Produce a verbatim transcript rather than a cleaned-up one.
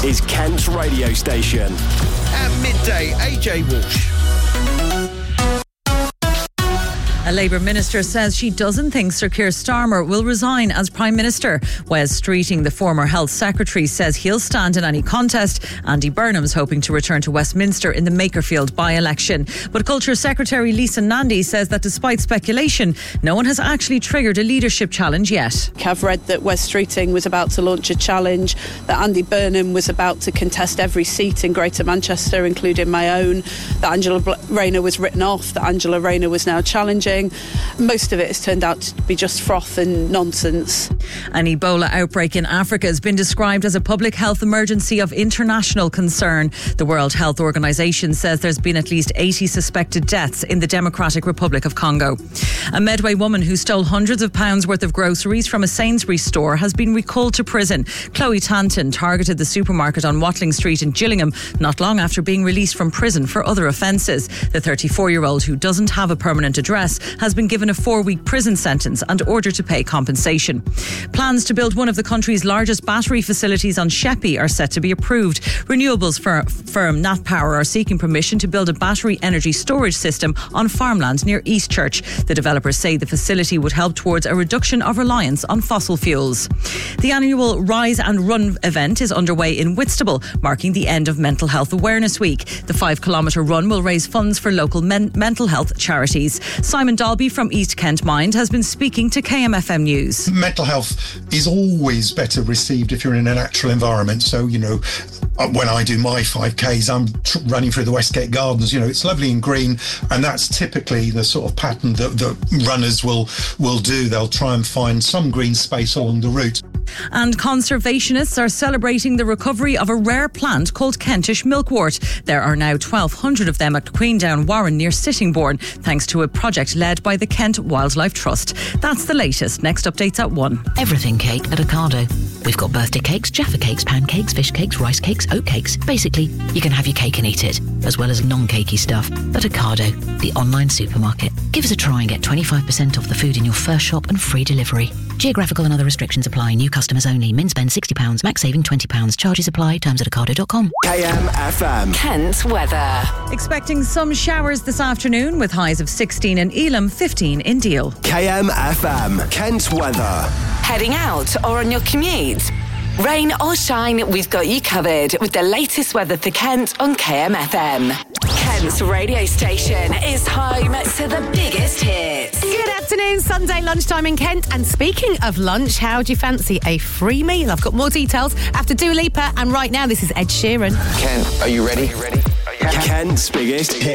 is Kent's radio station. At midday, A J Walsh. A Labour minister says she doesn't think Sir Keir Starmer will resign as Prime Minister. Wes Streeting, the former Health Secretary, says he'll stand in any contest. Andy Burnham's hoping to return to Westminster in the Makerfield by-election. But Culture Secretary Lisa Nandy says that despite speculation, no one has actually triggered a leadership challenge yet. I've read that Wes Streeting was about to launch a challenge, that Andy Burnham was about to contest every seat in Greater Manchester, including my own, that Angela Rayner was written off, that Angela Rayner was now challenging. Most of it has turned out to be just froth and nonsense. An Ebola outbreak in Africa has been described as a public health emergency of international concern. The World Health Organization says there's been at least eighty suspected deaths in the Democratic Republic of Congo. A Medway woman who stole hundreds of pounds worth of groceries from a Sainsbury's store has been recalled to prison. Chloe Tanton targeted the supermarket on Watling Street in Gillingham not long after being released from prison for other offences. The thirty-four-year-old, who doesn't have a permanent address, has been given a four-week prison sentence and ordered to pay compensation. Plans to build one of the country's largest battery facilities on Sheppey are set to be approved. Renewables fir- firm Nat Power are seeking permission to build a battery energy storage system on farmland near Eastchurch. The developers say the facility would help towards a reduction of reliance on fossil fuels. The annual Rise and Run event is underway in Whitstable, marking the end of Mental Health Awareness Week. The five-kilometre run will raise funds for local men- mental health charities. Simon Dalby from East Kent Mind has been speaking to K M F M News. Mental health is always better received if you're in a natural environment. So, you know, when I do my five Ks, I'm tr- running through the Westgate Gardens. You know, it's lovely and green, and that's typically the sort of pattern that, that runners will will do. They'll try and find some green space along the route. And conservationists are celebrating the recovery of a rare plant called Kentish milkwort. There are now twelve hundred of them at Queendown Warren near Sittingbourne, thanks to a project led by the Kent Wildlife Trust. That's the latest. Next updates at one. Everything cake at Ocado. We've got birthday cakes, Jaffa cakes, pancakes, fish cakes, rice cakes, oat cakes. Basically, you can have your cake and eat it, as well as non-cakey stuff. At Ocado, the online supermarket. Give us a try and get twenty-five percent off the food in your first shop and free delivery. Geographical and other restrictions apply. New customers only. Min spend sixty pounds, max saving twenty pounds. Charges apply. Terms at ocado dot com. K M F M. Kent's weather. Expecting some showers this afternoon with highs of sixteen in Elam, fifteen in Deal. K M F M. Kent's weather. Heading out or on your commute? Rain or shine, we've got you covered with the latest weather for Kent on K M F M. Kent's radio station is home to the biggest hits. Good afternoon, Sunday lunchtime in Kent. And speaking of lunch, how do you fancy a free meal? I've got more details after Dua Lipa, and right now this is Ed Sheeran. Kent, are you ready? Are you ready? Kent's biggest hits.